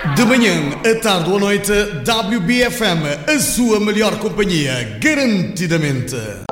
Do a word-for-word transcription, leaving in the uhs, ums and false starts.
De manhã, à tarde ou à noite, W B F M, a sua melhor companhia, garantidamente.